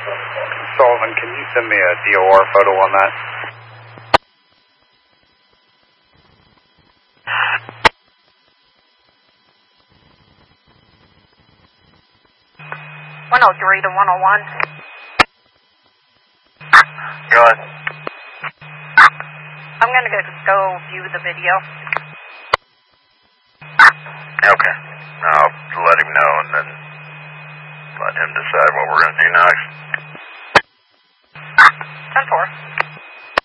Sullivan, can you send me a DOR photo on that? (103 to 101). Go ahead. I'm gonna go view the video. Okay.